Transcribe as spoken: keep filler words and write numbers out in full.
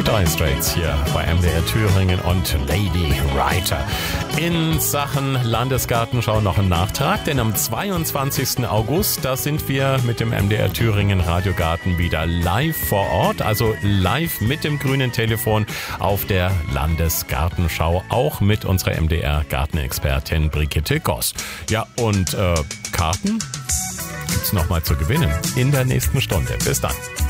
Die Dire Straits hier bei M D R Thüringen und Lady Writer. In Sachen Landesgartenschau noch ein Nachtrag, denn am zweiundzwanzigsten August, da sind wir mit dem M D R Thüringen Radiogarten wieder live vor Ort, also live mit dem grünen Telefon auf der Landesgartenschau, auch mit unserer M D R Gartenexpertin Brigitte Goss. Ja, und äh, Karten gibt's nochmal zu gewinnen in der nächsten Stunde. Bis dann.